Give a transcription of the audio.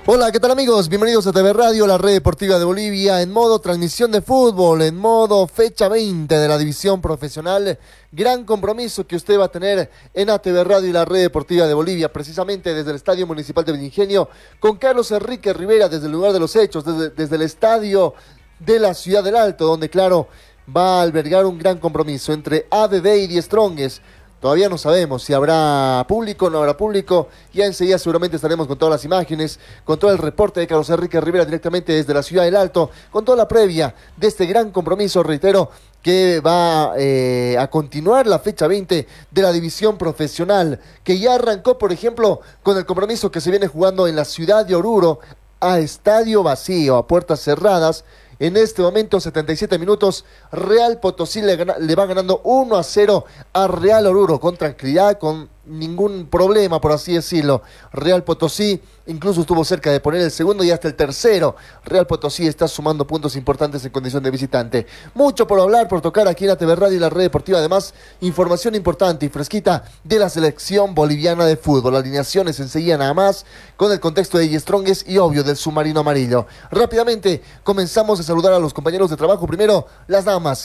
Hola, ¿qué tal amigos? Bienvenidos a TV Radio, la red deportiva de Bolivia, en modo transmisión de fútbol, en modo fecha 20 de la división profesional. Gran compromiso que usted va a tener en ATV Radio y la red deportiva de Bolivia, precisamente desde el Estadio Municipal de Ingenio, con Carlos Enrique Rivera desde el lugar de los hechos, desde el estadio de la Ciudad del Alto, donde claro, va a albergar un gran compromiso entre ABB y Die Strongest. Todavía no sabemos si habrá público o no habrá público. Ya enseguida seguramente estaremos con todas las imágenes, con todo el reporte de Carlos Enrique Rivera directamente desde la Ciudad del Alto, con toda la previa de este gran compromiso, reitero, que va a continuar la fecha 20 de la división profesional, que ya arrancó, por ejemplo, con el compromiso que se viene jugando en la ciudad de Oruro, a estadio vacío, a puertas cerradas. En este momento, 77 minutos, Real Potosí le va ganando 1-0 a Real Oruro, con tranquilidad, con ningún problema, por así decirlo. Real Potosí incluso estuvo cerca de poner el segundo y hasta el tercero. Real Potosí está sumando puntos importantes en condición de visitante. Mucho por hablar, por tocar aquí en la TV Radio y la red deportiva. Además, información importante y fresquita de la selección boliviana de fútbol. Alineaciones enseguida nada más, con el contexto de Die Strongest y obvio del submarino amarillo. Rápidamente comenzamos a saludar a los compañeros de trabajo. Primero, las damas.